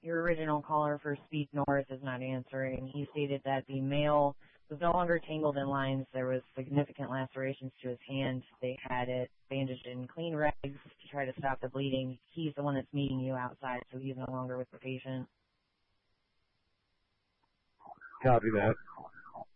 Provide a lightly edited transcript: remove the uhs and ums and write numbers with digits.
your original caller for Speak North is not answering. He stated that the male was no longer tangled in lines. There was significant lacerations to his hand. They had it bandaged in clean rags to try to stop the bleeding. He's the one that's meeting you outside, so he's no longer with the patient. Copy that.